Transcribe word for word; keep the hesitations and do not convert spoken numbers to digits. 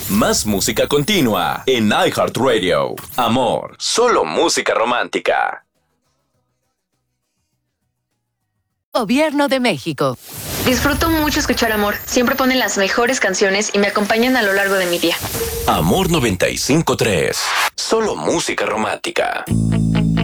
Más música continua en iHeartRadio. Amor, solo música romántica. Gobierno de México. Disfruto mucho escuchar Amor. Siempre ponen las mejores canciones y me acompañan a lo largo de mi día. Amor noventa y cinco punto tres. Solo música romántica.